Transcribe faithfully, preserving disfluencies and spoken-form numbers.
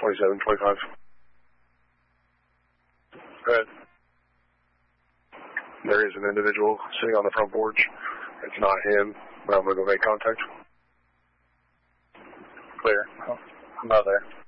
twenty-seven twenty-five. Go ahead. There is an individual sitting on the front porch. It's not him, but I'm going to go make contact. Clear. I'm not there.